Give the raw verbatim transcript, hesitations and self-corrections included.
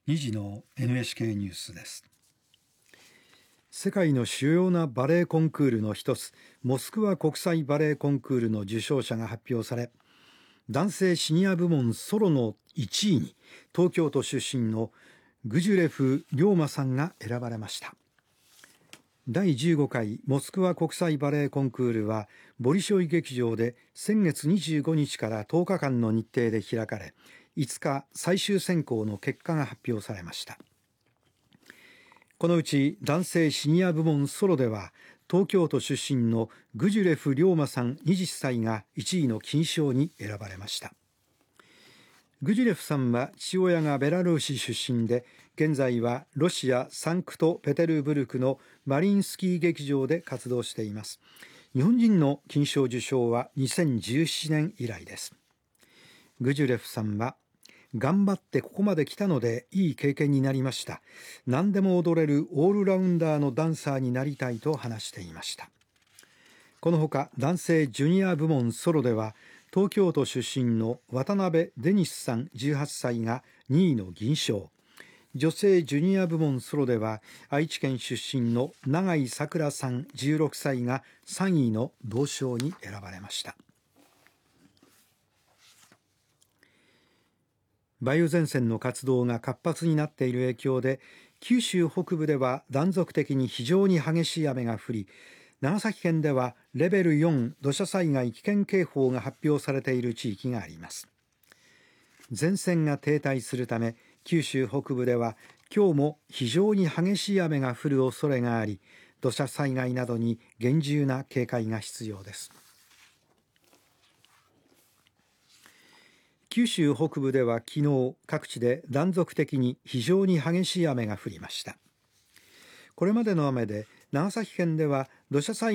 にじの エヌエイチケー ニュースです。 世界の主要なバレエコンクールの一つ、モスクワ国際バレエコンクールの受賞者が発表され、男性シニア部門ソロのいちいに東京都出身のグジュレフ・リョーマさんが選ばれました。だいじゅうごかいモスクワ国際バレエコンクールはボリショイ劇場で先月にじゅうごにちからとおかかんの日程で開かれ、いつか最終選考の結果が発表されました。このうち男性シニア部門ソロでは東京都出身のグジュレフ・リョーマさんはたちがいちいの金賞に選ばれました。グジュレフさんは父親がベラルーシ出身で、現在はロシア・サンクトペテルブルクのマリンスキー劇場で活動しています。日本人の金賞受賞はにせんじゅうななねん以来です。グジュレフさんは、頑張ってここまで来たのでいい経験になりました。何でも踊れるオールラウンダーのダンサーになりたいと話していました。このほか男性ジュニア部門ソロでは東京都出身の渡辺デニスさんじゅうはっさいがにいの銀賞、女性ジュニア部門ソロでは愛知県出身の永井さくらさんじゅうろくさいがさんいの銅賞に選ばれました。梅雨前線の活動が活発になっている影響で、九州北部では断続的に非常に激しい雨が降り、長崎県ではレベルよん土砂災害危険警報が発表されている地域があります。前線が停滞するため、九州北部では今日も非常に激しい雨が降る恐れがあり、土砂災害などに厳重な警戒が必要です。九州北部では昨日各地で断続的に非常に激しい雨が降りました。これまでの雨で長崎県では土砂災害